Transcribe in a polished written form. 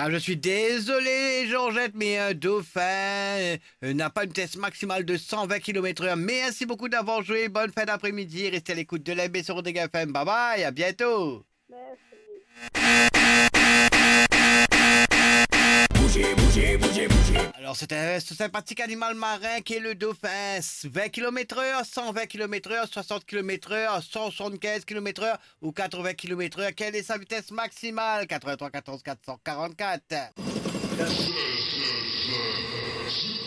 Ah, je suis désolé, Georgette, mais un dauphin n'a pas une vitesse maximale de 120 km/h. Merci beaucoup d'avoir joué. Bonne fin d'après-midi. Restez à l'écoute de l'AB sur Rodega FM. Bye bye, à bientôt. Merci. Alors, c'est un ce sympathique animal marin qui est le dauphin. 20 km/h, 120 km/h, 60 km/h, 175 km/h ou 80 km/h. Quelle est sa vitesse maximale? 83 14 444.